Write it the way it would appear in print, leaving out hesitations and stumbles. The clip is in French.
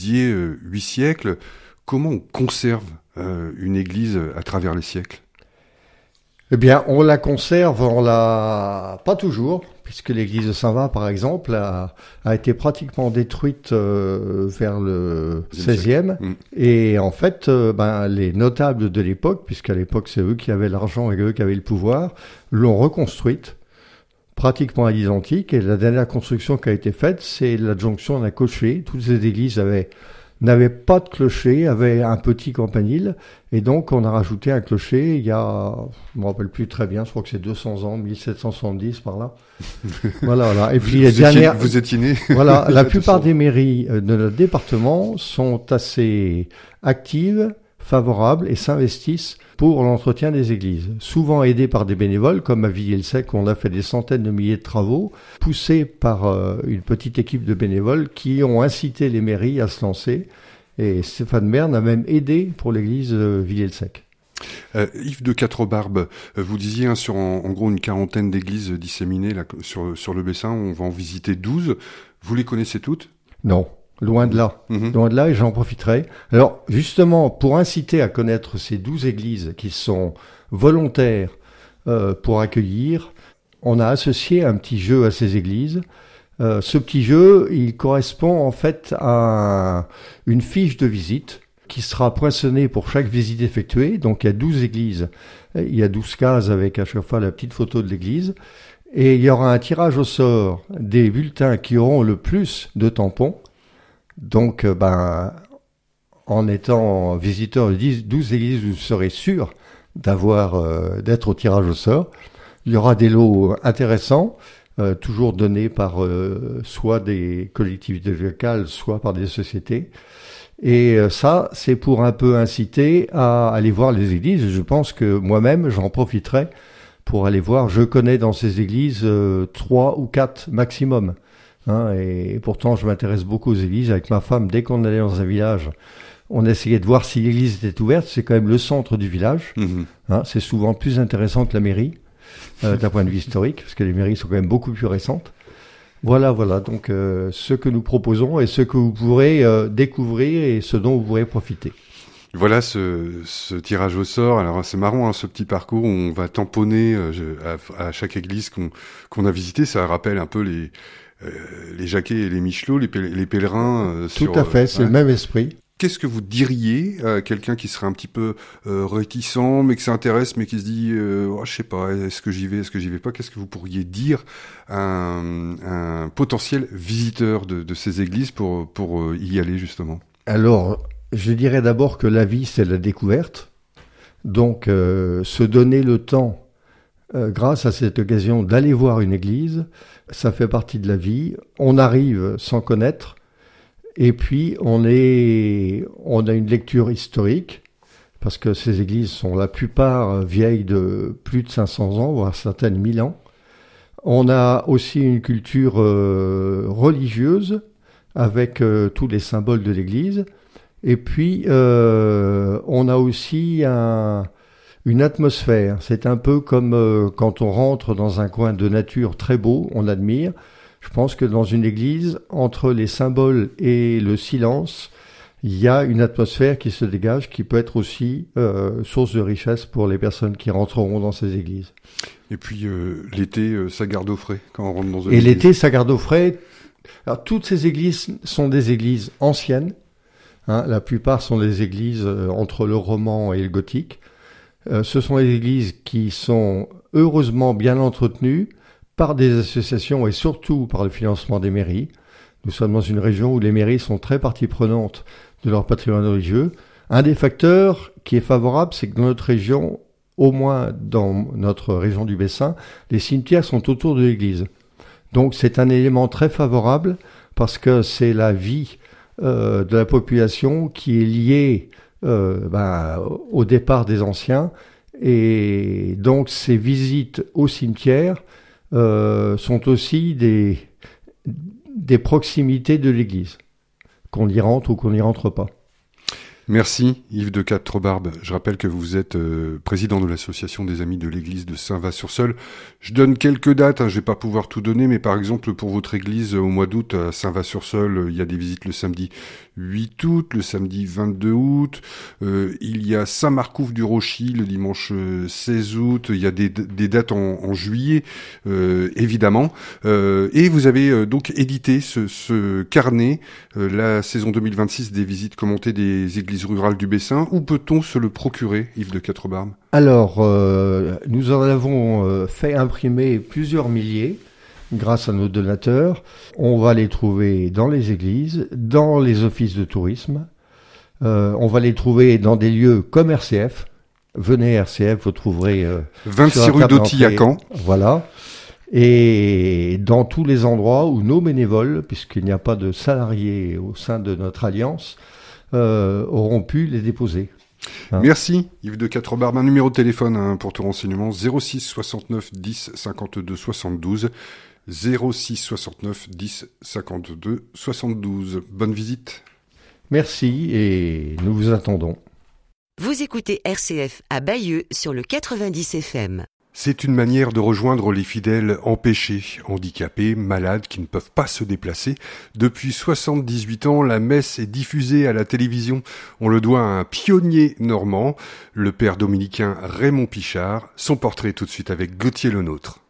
disiez 8 siècles. Comment on conserve une église à travers les siècles ? Eh bien, on la conserve, pas toujours, puisque l'église de Saint-Va, par exemple, a été pratiquement détruite vers le XVIe. Et en fait, les notables de l'époque, puisqu'à l'époque c'est eux qui avaient l'argent et eux qui avaient le pouvoir, l'ont reconstruite pratiquement à l'identique. Et la dernière construction qui a été faite, c'est l'adjonction d'un clocher. Toutes ces églises n'avaient pas de clocher, avaient un petit campanile, et donc on a rajouté un clocher il y a, je me rappelle plus très bien, je crois que c'est 200 ans, 1770 par là. Voilà. Et puis vous étiez né. Voilà, la plupart des mairies de notre département sont assez actives, favorables et s'investissent pour l'entretien des églises. Souvent aidés par des bénévoles, comme à Villiers-le-Sec, où on a fait des centaines de milliers de travaux, poussés par une petite équipe de bénévoles qui ont incité les mairies à se lancer. Et Stéphane Bern a même aidé pour l'église Villiers-le-Sec. Yves de Quatre-Barbes, vous disiez en gros une quarantaine d'églises disséminées là, sur le Bessin, on va en visiter 12. Vous les connaissez toutes ? Non. Loin de là. Loin de là, et j'en profiterai. Alors, justement, pour inciter à connaître ces 12 églises qui sont volontaires pour accueillir, on a associé un petit jeu à ces églises. Ce petit jeu, il correspond en fait à une fiche de visite qui sera poinçonnée pour chaque visite effectuée. Donc, il y a 12 églises. Il y a 12 cases avec à chaque fois la petite photo de l'église. Et il y aura un tirage au sort des bulletins qui auront le plus de tampons. Donc, en étant visiteur de 12 églises, vous serez sûr d'être au tirage au sort. Il y aura des lots intéressants, toujours donnés par soit des collectivités locales, soit par des sociétés. Et ça, c'est pour un peu inciter à aller voir les églises. Je pense que moi-même, j'en profiterai pour aller voir. Je connais dans ces églises 3 ou 4 maximum. Et pourtant, je m'intéresse beaucoup aux églises. Avec ma femme, dès qu'on allait dans un village, on essayait de voir si l'église était ouverte. C'est quand même le centre du village. C'est souvent plus intéressant que la mairie, d'un point de vue historique, parce que les mairies sont quand même beaucoup plus récentes. Voilà. Donc, ce que nous proposons et ce que vous pourrez découvrir et ce dont vous pourrez profiter. Voilà ce tirage au sort. Alors c'est marrant ce petit parcours où on va tamponner à chaque église qu'on a visité. Ça rappelle un peu les Jacquet et les Michelots, les pèlerins. Tout à fait, c'est le même esprit. Qu'est-ce que vous diriez à quelqu'un qui serait un petit peu réticent, mais qui s'intéresse, mais qui se dit je sais pas, est-ce que j'y vais pas? Qu'est-ce que vous pourriez dire à un potentiel visiteur de ces églises pour y aller justement? Alors, je dirais d'abord que la vie, c'est la découverte. Donc, se donner le temps, grâce à cette occasion, d'aller voir une église, ça fait partie de la vie. On arrive sans connaître. Et puis, on a une lecture historique, parce que ces églises sont la plupart vieilles de plus de 500 ans, voire certaines 1000 ans. On a aussi une culture religieuse, avec tous les symboles de l'église. Et puis, on a aussi une atmosphère. C'est un peu comme quand on rentre dans un coin de nature très beau, on admire. Je pense que dans une église, entre les symboles et le silence, il y a une atmosphère qui se dégage, qui peut être aussi source de richesse pour les personnes qui rentreront dans ces églises. Et puis l'été, ça garde au frais quand on rentre dans une église. Et l'été, ça garde au frais. Alors, toutes ces églises sont des églises anciennes. La plupart sont des églises entre le roman et le gothique. Ce sont des églises qui sont heureusement bien entretenues par des associations et surtout par le financement des mairies. Nous sommes dans une région où les mairies sont très partie prenante de leur patrimoine religieux. Un des facteurs qui est favorable, c'est que dans notre région, au moins dans notre région du Bessin, les cimetières sont autour de l'église. Donc c'est un élément très favorable parce que c'est la vie de la population qui est liée au départ des anciens. Et donc ces visites au cimetière sont aussi des proximités de l'église, qu'on y rentre ou qu'on n'y rentre pas. Merci Yves de Quatrebarbes. Je rappelle que vous êtes président de l'association des Amis de l'église de Saint-Va-sur-Seulles. Je donne quelques dates, je vais pas pouvoir tout donner, mais par exemple pour votre église au mois d'août à Saint-Va-sur-Seulles, il y a des visites le samedi 8 août, le samedi 22 août, il y a Saint-Marcouf du Rochy le dimanche 16 août, il y a des dates en juillet évidemment, et vous avez donc édité ce carnet, la saison 2026 des visites commentées des églises rurales du Bessin. Où peut-on se le procurer, Yves de Quatrebarbes? Alors, nous en avons fait imprimer plusieurs milliers grâce à nos donateurs. On va les trouver dans les églises, dans les offices de tourisme. On va les trouver dans des lieux comme RCF. Venez RCF, vous trouverez 26 rue d'Auty à Caen. Voilà. Et dans tous les endroits où nos bénévoles, puisqu'il n'y a pas de salariés au sein de notre alliance, auront pu les déposer. Merci Yves de Quatrebarbes. Un numéro de téléphone pour tout renseignement, 06 69 10 52 72, 06 69 10 52 72. Bonne visite. Merci et nous vous attendons. Vous écoutez RCF à Bayeux sur le 90 FM. C'est une manière de rejoindre les fidèles empêchés, handicapés, malades qui ne peuvent pas se déplacer. Depuis 78 ans, la messe est diffusée à la télévision. On le doit à un pionnier normand, le père dominicain Raymond Pichard. Son portrait tout de suite avec Gauthier Lenôtre.